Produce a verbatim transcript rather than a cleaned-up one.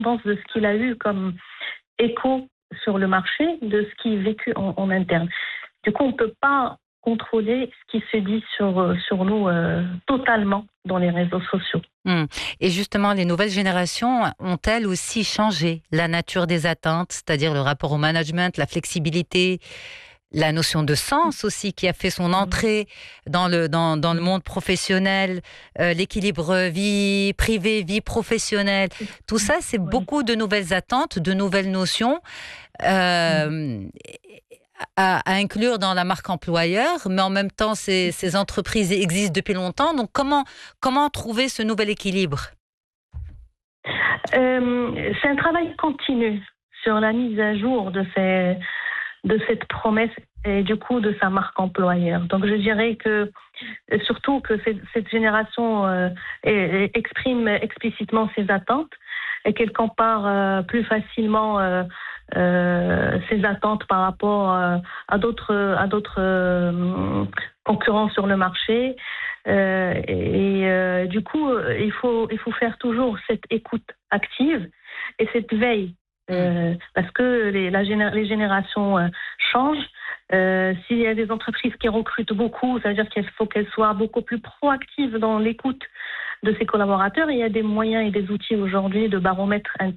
pense, de ce qu'il a eu comme écho sur le marché, de ce qui est vécu en, en interne. Du coup, on ne peut pas contrôler ce qui se dit sur, sur nous euh, totalement dans les réseaux sociaux. Mmh. Et justement, les nouvelles générations ont-elles aussi changé la nature des attentes, c'est-à-dire le rapport au management, la flexibilité, la notion de sens aussi qui a fait son entrée dans le, dans, dans le monde professionnel, euh, l'équilibre vie privée, vie professionnelle, tout ça, c'est Oui. beaucoup de nouvelles attentes, de nouvelles notions euh, à, à inclure dans la marque employeur, mais en même temps, ces, ces entreprises existent depuis longtemps. Donc, comment, comment trouver ce nouvel équilibre ? Euh, c'est un travail continu sur la mise à jour de ces... de cette promesse et du coup de sa marque employeur. Donc je dirais que surtout que cette, cette génération euh, exprime explicitement ses attentes et qu'elle compare euh, plus facilement euh, euh, ses attentes par rapport euh, à d'autres à d'autres euh, concurrents sur le marché. Euh, et euh, du coup, il faut il faut faire toujours cette écoute active et cette veille. Euh, parce que les, la géné- les générations euh, changent. Euh, s'il y a des entreprises qui recrutent beaucoup, ça veut dire qu'il faut qu'elles soient beaucoup plus proactives dans l'écoute de ses collaborateurs. Il y a des moyens et des outils aujourd'hui de baromètre